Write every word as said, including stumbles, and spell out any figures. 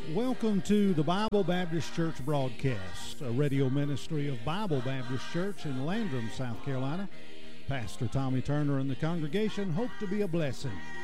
Welcome to the Bible Baptist Church broadcast, a radio ministry of Bible Baptist Church in Landrum, South Carolina. Pastor Tommy Turner and the congregation hope to be a blessing